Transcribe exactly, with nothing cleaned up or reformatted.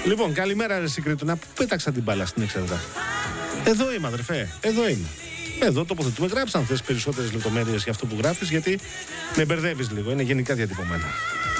Λοιπόν, καλημέρα ρε Συγκρίτουνα. Πού πέταξα την μπάλα στην εξέδρα? Εδώ είμαι, αδερφέ. Εδώ είμαι. Εδώ τοποθετούμε. Γράψε αν θες περισσότερες λεπτομέρειες για αυτό που γράφεις, γιατί με μπερδεύεις λίγο. Είναι γενικά διατυπωμένα.